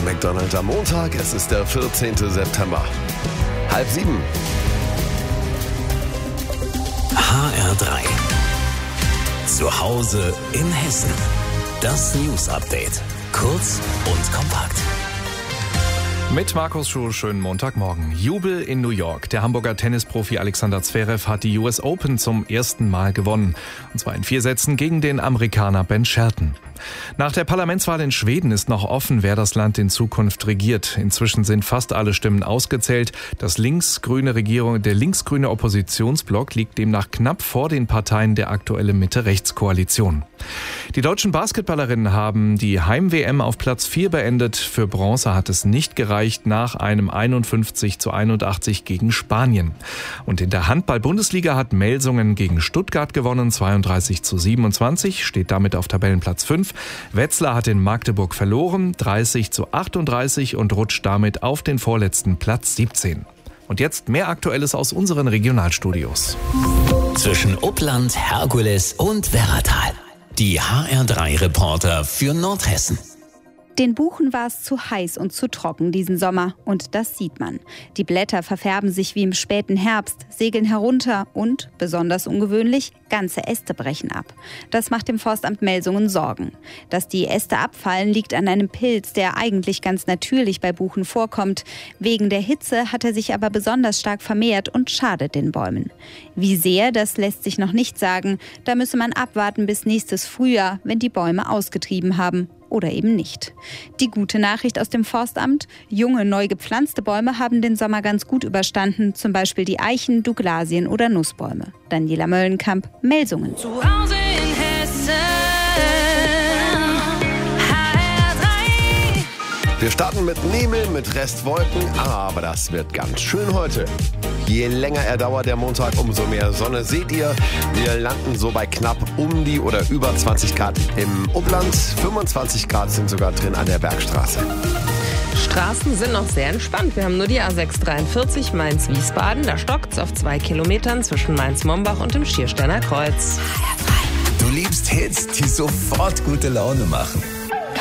McDonald am Montag. Es ist der 14. September. 6:30. HR3. Zu Hause in Hessen. Das News-Update. Kurz und kompakt. Mit Markus Schuh, schönen Montagmorgen. Jubel in New York. Der Hamburger Tennisprofi Alexander Zverev hat die US Open zum ersten Mal gewonnen. Und zwar in 4 Sätzen gegen den Amerikaner Ben Shelton. Nach der Parlamentswahl in Schweden ist noch offen, wer das Land in Zukunft regiert. Inzwischen sind fast alle Stimmen ausgezählt. Der linksgrüne Oppositionsblock liegt demnach knapp vor den Parteien der aktuellen Mitte-Rechts-Koalition. Die deutschen Basketballerinnen haben die Heim-WM auf Platz 4 beendet. Für Bronze hat es nicht gereicht nach einem 51:81 gegen Spanien. Und in der Handball-Bundesliga hat Melsungen gegen Stuttgart gewonnen. 32:27, steht damit auf Tabellenplatz 5. Wetzlar hat in Magdeburg verloren, 30:38 und rutscht damit auf den vorletzten Platz 17. Und jetzt mehr Aktuelles aus unseren Regionalstudios. Zwischen Uppland, Herkules und Werratal. Die HR3-Reporter für Nordhessen. Den Buchen war es zu heiß und zu trocken diesen Sommer und das sieht man. Die Blätter verfärben sich wie im späten Herbst, segeln herunter und, besonders ungewöhnlich, ganze Äste brechen ab. Das macht dem Forstamt Melsungen Sorgen. Dass die Äste abfallen, liegt an einem Pilz, der eigentlich ganz natürlich bei Buchen vorkommt. Wegen der Hitze hat er sich aber besonders stark vermehrt und schadet den Bäumen. Wie sehr, das lässt sich noch nicht sagen. Da müsse man abwarten bis nächstes Frühjahr, wenn die Bäume ausgetrieben haben. Oder eben nicht. Die gute Nachricht aus dem Forstamt: junge, neu gepflanzte Bäume haben den Sommer ganz gut überstanden, zum Beispiel die Eichen, Douglasien oder Nussbäume. Daniela Möllenkamp, Melsungen. Zu Hause in Hessen. HR3. Wir starten mit Nebel, mit Restwolken, aber das wird ganz schön heute. Je länger er dauert, der Montag, umso mehr Sonne seht ihr. Wir landen so bei knapp um die oder über 20 Grad im Uppland. 25 Grad sind sogar drin an der Bergstraße. Straßen sind noch sehr entspannt. Wir haben nur die A643 Mainz-Wiesbaden. Da stockt's auf 2 Kilometern zwischen Mainz-Mombach und dem Schiersteiner Kreuz. Du liebst Hits, die sofort gute Laune machen.